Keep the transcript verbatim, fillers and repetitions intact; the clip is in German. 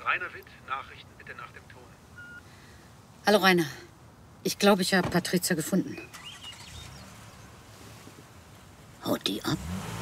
Rainer Witt, Nachrichten bitte nach dem Ton. Hallo Rainer. Ich glaube, ich habe Patricia gefunden. Haut die ab?